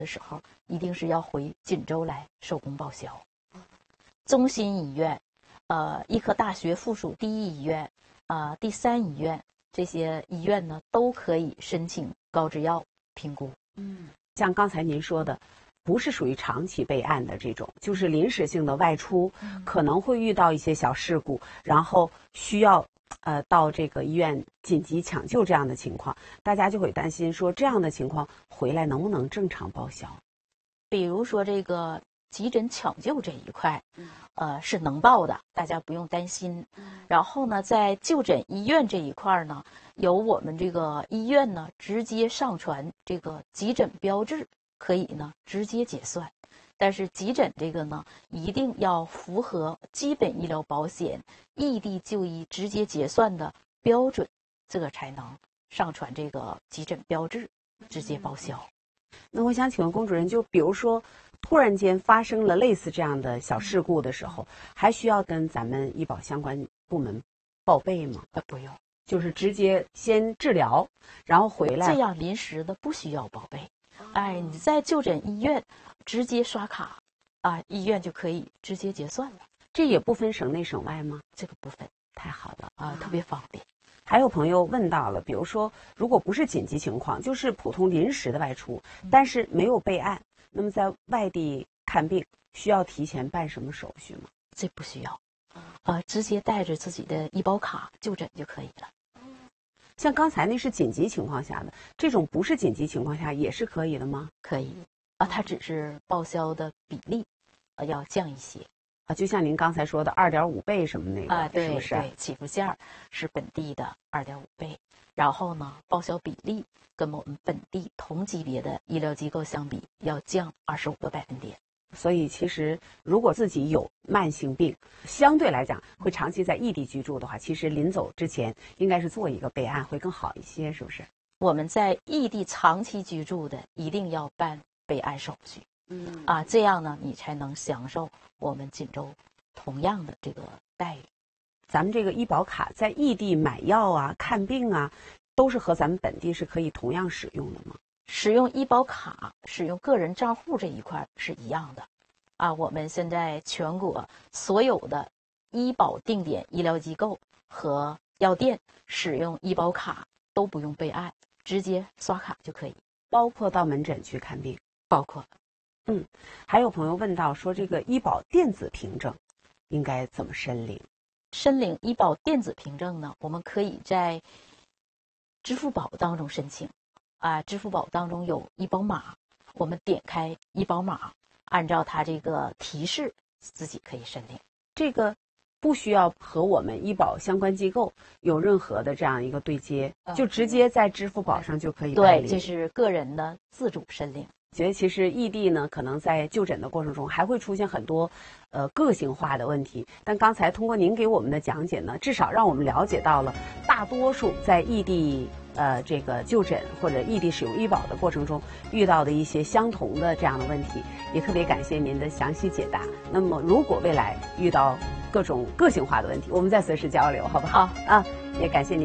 的时候，一定是要回锦州来手工报销。中心医院、医科大学附属第一医院、第三医院这些医院呢，都可以申请高制药评估。 像刚才您说的，不是属于长期备案的这种，就是临时性的外出，可能会遇到一些小事故，然后需要到这个医院紧急抢救这样的情况，大家就会担心说这样的情况回来能不能正常报销？ 比如说这个急诊抢救这一块，是能报的，大家不用担心。然后呢，在就诊医院这一块呢，由我们这个医院呢直接上传这个急诊标志，可以呢直接结算。但是急诊这个呢，一定要符合基本医疗保险异地就医直接结算的标准，这个才能上传这个急诊标志，直接报销。 那我想请问龚主任，就比如说突然间发生了类似这样的小事故的时候，还需要跟咱们医保相关部门报备吗？ 不用， 就是直接先治疗，然后回来。 这样临时的不需要报备。你在就诊医院直接刷卡，医院就可以直接结算了。 这也不分省内省外吗？ 这个不分， 太好了特别方便。 还有朋友问到了，比如说如果不是紧急情况，就是普通临时的外出，但是没有备案，那么在外地看病需要提前办什么手续吗？ 这不需要，直接带着自己的医保卡就诊就可以了。 像刚才那是紧急情况下的，这种不是紧急情况下也是可以的吗？ 可以它只是报销的比例要降一些就像您刚才说的2.5倍什么那个对， 是不是？ 对，起步线是本地的2.5倍，然后呢，报销比例跟我们本地同级别的医疗机构相比要降25个百分点。 所以其实如果自己有慢性病，相对来讲会长期在异地居住的话，其实临走之前应该是做一个备案会更好一些，是不是？ 我们在异地长期居住的一定要办备案手续。这样呢，你才能享受我们锦州同样的这个待遇。 咱们这个医保卡在异地买药看病都是和咱们本地是可以同样使用的吗？ 使用医保卡、使用个人账户这一块是一样的。我们现在全国所有的医保定点医疗机构和药店使用医保卡都不用备案，直接刷卡就可以。 包括到门诊去看病？ 包括。 还有朋友问到说，这个医保电子凭证应该怎么申领？ 申领医保电子凭证呢，我们可以在支付宝当中申请。支付宝当中有医保码，我们点开医保码，按照它这个提示，自己可以申领。 这个不需要和我们医保相关机构有任何的这样一个对接，就直接在支付宝上就可以办理。 对，这是个人的自主申领。 觉得其实异地呢，可能在就诊的过程中还会出现很多个性化的问题。但刚才通过您给我们的讲解呢，至少让我们了解到了大多数在异地这个就诊或者异地使用医保的过程中遇到的一些相同的这样的问题，也特别感谢您的详细解答。那么如果未来遇到各种个性化的问题，我们再随时交流，好不好？也感谢您。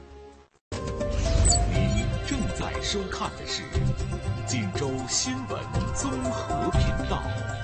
您正在收看的是锦州新闻综合频道。